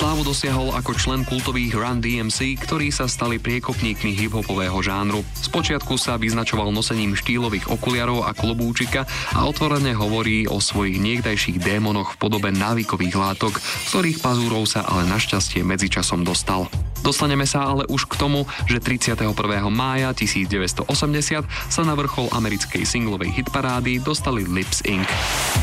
Slávu dosiahol ako člen kultových Run DMC, ktorí sa stali priekopníkmi hip-hopového žánru. Spočiatku sa vyznačoval nosením štýlových okuliarov a klobúčika a otvorene hovorí o svojich niekdajších démonoch v podobe návykových látok, z ktorých pazúrov sa ale našťastie medzičasom dostal. Dostaneme sa ale už k tomu, že 31. mája 1980 sa na vrchol americkej singlovej hitparády dostali Lips Inc.